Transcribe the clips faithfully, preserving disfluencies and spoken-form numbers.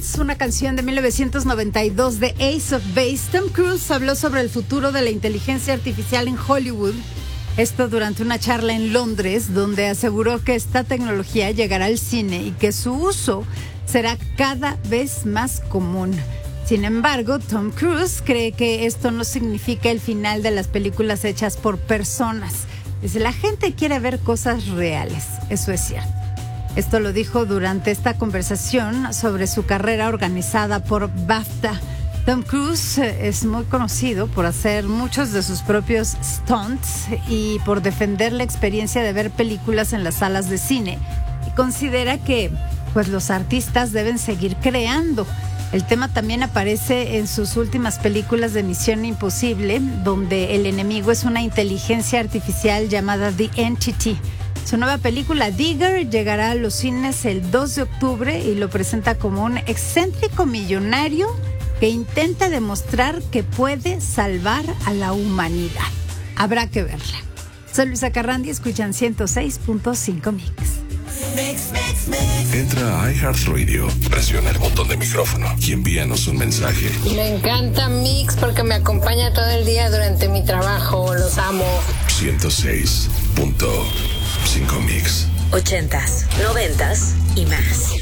Stones, una canción de mil novecientos noventa y dos de Ace of Base. Tom Cruise habló sobre el futuro de la inteligencia artificial en Hollywood. Esto durante una charla en Londres, donde aseguró que esta tecnología llegará al cine y que su uso será cada vez más común. Sin embargo, Tom Cruise cree que esto no significa el final de las películas hechas por personas. Dice, la gente quiere ver cosas reales. Eso es cierto. Esto lo dijo durante esta conversación sobre su carrera organizada por BAFTA. Tom Cruise es muy conocido por hacer muchos de sus propios stunts y por defender la experiencia de ver películas en las salas de cine. Y considera que pues, los artistas deben seguir creando. El tema también aparece en sus últimas películas de Misión Imposible, donde el enemigo es una inteligencia artificial llamada The Entity. Su nueva película Digger llegará a los cines el dos de octubre y lo presenta como un excéntrico millonario que intenta demostrar que puede salvar a la humanidad. Habrá que verla. Soy Luisa Carrandi, escuchan ciento seis punto cinco Mix. Mix, mix, mix. Entra a iHeartRadio, presiona el botón de micrófono y envíanos un mensaje. Me encanta Mix porque me acompaña todo el día durante mi trabajo. Los amo. ciento seis punto cinco Mix. Ochentas, noventas y más.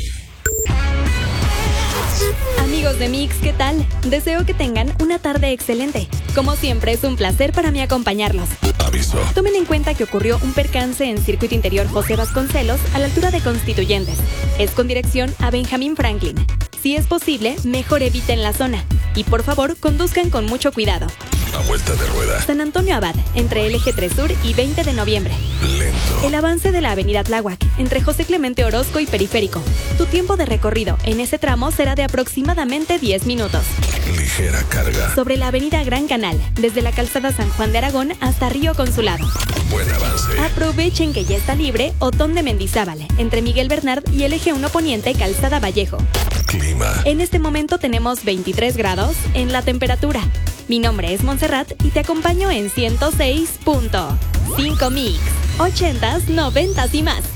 Amigos de Mix, ¿qué tal? Deseo que tengan una tarde excelente. Como siempre, es un placer para mí acompañarlos. Aviso. Tomen en cuenta que ocurrió un percance en Circuito Interior José Vasconcelos a la altura de Constituyentes. Es con dirección a Benjamín Franklin. Si es posible, mejor eviten la zona. Y por favor, conduzcan con mucho cuidado. A vuelta de rueda. San Antonio Abad, entre el Eje tres Sur y veinte de noviembre. Lento. El avance de la avenida Tláhuac, entre José Clemente Orozco y Periférico. Tu tiempo de recorrido en ese tramo será de aproximadamente diez minutos. Ligera carga. Sobre la avenida Gran Canal, desde la calzada San Juan de Aragón hasta Río Consulado. Buen avance. Aprovechen que ya está libre Otón de Mendizábal, entre Miguel Bernard y el Eje uno Poniente, Calzada Vallejo. Clima. En este momento tenemos veintitrés grados en la temperatura. Mi nombre es Montserrat y te acompaño en ciento seis punto cinco Mix. Ochentas, noventas y más.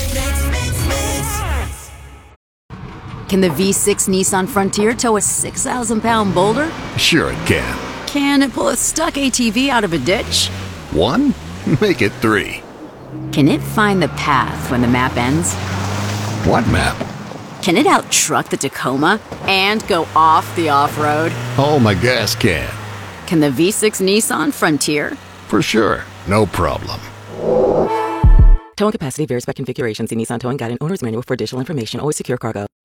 Can the V six Nissan Frontier tow a six thousand pound boulder? Sure it can. Can it pull a stuck A T V out of a ditch? One? Make it three. Can it find the path when the map ends? What map? Can it out-truck the Tacoma and go off the off-road? Oh, my gas can. Can the V six Nissan Frontier? For sure. No problem. Towing capacity varies by configuration. See Nissan Towing Guide and Owner's Manual for additional information. Always secure cargo.